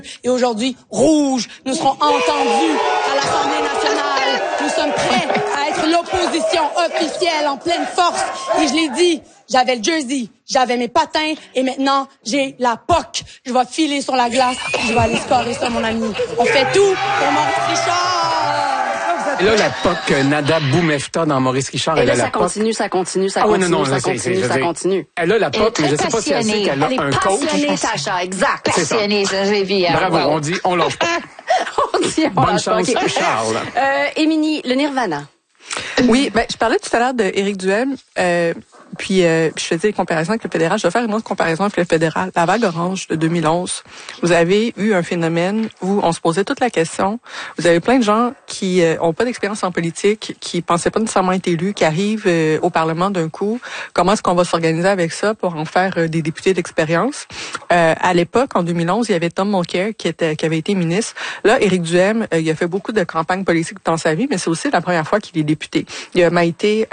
Et aujourd'hui, rouge, nous serons entendus à l'Assemblée nationale. Nous sommes prêts à être l'opposition officielle en pleine force. Et je l'ai dit, j'avais le jersey, j'avais mes patins et maintenant, j'ai la POC. Je vais filer sur la glace, je vais aller scorer sur mon ami. On fait tout pour Maurice Richard. Et là, la POC, Nada Boumefta dans Maurice Richard, et là, elle a ça la POC. continue. Ça continue. Elle a la POC, mais je sais pas si elle sait qu'elle a un coach. Elle est passionnée, Sacha, exact. Passionnée, ça, j'ai vu. Bravo, on dit, on lâche pas. Bonne chance, okay. Charles. Émilie, le Nirvana. Oui, je parlais tout à l'heure d'Éric Duhem, puis je faisais des comparaisons avec le fédéral. Je vais faire une autre comparaison avec le fédéral. La vague orange de 2011, vous avez eu un phénomène où on se posait toute la question. Vous avez plein de gens qui ont pas d'expérience en politique, qui pensaient pas nécessairement être élus, qui arrivent au Parlement d'un coup. Comment est-ce qu'on va s'organiser avec ça pour en faire des députés d'expérience? À l'époque, en 2011, il y avait Tom Mulcair qui avait été ministre. Là, Éric Duhem, il a fait beaucoup de campagnes politiques dans sa vie, mais c'est aussi la première fois qu'il est député. Il a Maïté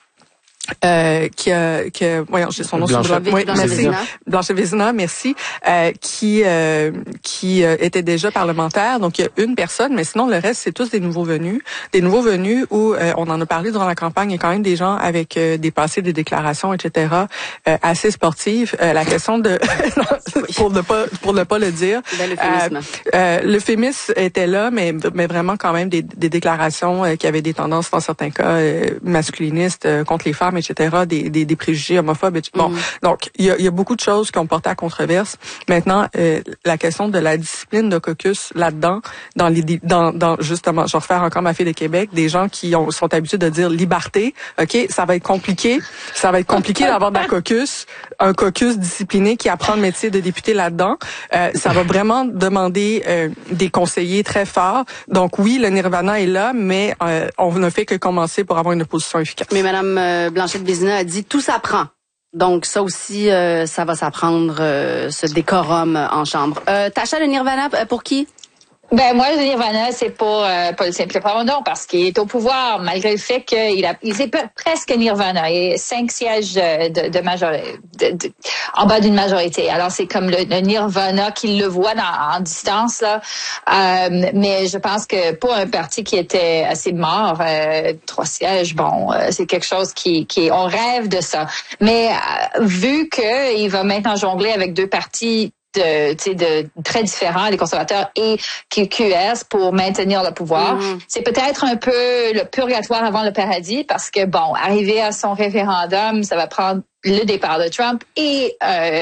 voyons, j'ai son nom sur Blanchet Vézina, merci, qui était déjà parlementaire. Donc il y a une personne, mais sinon le reste c'est tous des nouveaux venus où on en a parlé durant la campagne. Il y a quand même des gens avec des passés, des déclarations, etc. Assez sportives. La question de pour ne pas le dire, l'euphémisme était là, mais vraiment quand même des déclarations qui avaient des tendances dans certains cas masculinistes contre les femmes, etc., des préjugés homophobes. Bon, donc il y a beaucoup de choses qui ont porté à controverse. Maintenant, la question de la discipline de caucus là-dedans, dans justement, je vais refaire encore ma fille de Québec, des gens qui sont habitués de dire liberté. Ok, ça va être compliqué d'avoir un caucus discipliné qui apprend le métier de député là-dedans. Ça va vraiment demander des conseillers très forts. Donc oui, le Nirvana est là, mais on ne fait que commencer pour avoir une opposition efficace. Mais Madame Blanchet-Vézina a dit tout s'apprend. Donc ça aussi, ça va s'apprendre, ce décorum en chambre. Tacha, le Nirvana, pour qui? Ben moi, le Nirvana, c'est pour le simple non, parce qu'il est au pouvoir, malgré le fait qu'il est presque Nirvana. Il a 5 sièges de majorité, en bas d'une majorité. Alors c'est comme le Nirvana qu'il le voit en distance là. Mais je pense que pour un parti qui était assez mort, 3 sièges, bon, c'est quelque chose qui on rêve de ça. Mais vu que il va maintenant jongler avec 2 partis de très différents, les conservateurs et QS, pour maintenir le pouvoir. C'est peut-être un peu le purgatoire avant le paradis, parce que, bon, arriver à son référendum, ça va prendre le départ de Trump et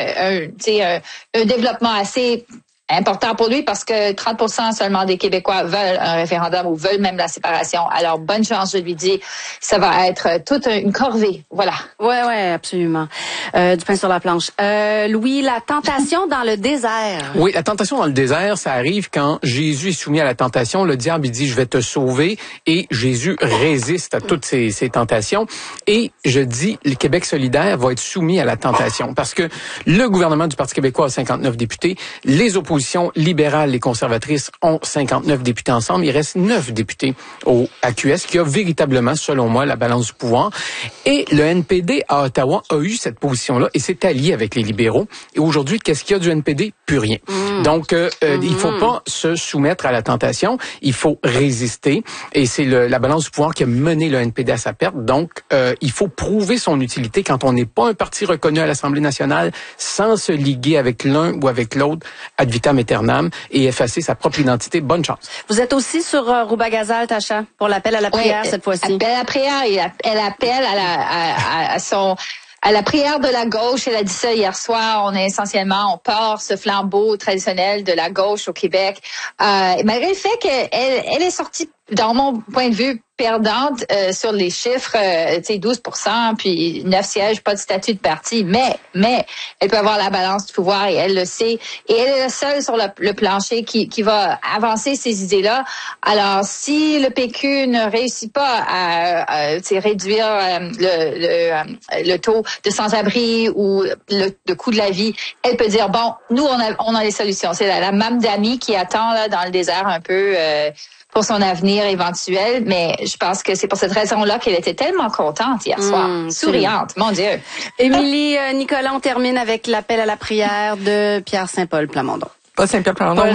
un développement assez important pour lui, parce que 30% seulement des Québécois veulent un référendum ou veulent même la séparation. Alors, bonne chance, je lui dis. Ça va être toute une corvée. Voilà. Ouais, absolument. Du pain sur la planche. Louis, la tentation dans le désert. Oui, la tentation dans le désert, ça arrive quand Jésus est soumis à la tentation. Le diable, il dit, je vais te sauver. Et Jésus résiste à toutes ces tentations. Et je dis, le Québec solidaire va être soumis à la tentation. Parce que le gouvernement du Parti québécois a 59 députés. Les oppositions libérales et conservatrices ont 59 députés ensemble. Il reste 9 députés au AQS qui a véritablement, selon moi, la balance du pouvoir. Et le NPD à Ottawa a eu cette position-là et s'est allié avec les libéraux. Et aujourd'hui, qu'est-ce qu'il y a du NPD? Plus rien. Donc, il faut pas se soumettre à la tentation. Il faut résister. Et c'est la balance du pouvoir qui a mené le NPD à sa perte. Donc, il faut prouver son utilité quand on n'est pas un parti reconnu à l'Assemblée nationale sans se liguer avec l'un ou avec l'autre ad vitam aeternam et effacer sa propre identité. Bonne chance. Vous êtes aussi sur Rouba-Gazal, Tacha, pour l'appel à la prière cette fois-ci. Appel à la prière. Elle appelle à la prière de la gauche. Elle a dit ça hier soir. On porte ce flambeau traditionnel de la gauche au Québec. Malgré le fait qu'elle est sortie, dans mon point de vue, perdante sur les chiffres, 12%, puis 9 sièges, pas de statut de parti, mais elle peut avoir la balance du pouvoir et elle le sait. Et elle est la seule sur le plancher qui va avancer ces idées-là. Alors, si le PQ ne réussit pas à réduire le taux de sans-abri ou le coût de la vie, elle peut dire, bon, nous, on a les solutions. C'est la Mme Dami qui attend là dans le désert un peu pour son avenir éventuel, mais je pense que c'est pour cette raison-là qu'elle était tellement contente hier soir, souriante, mon Dieu. Émilie, Nicolas, on termine avec l'appel à la prière de Pierre Saint-Paul Plamondon. Pas Saint-Pierre Plamondon.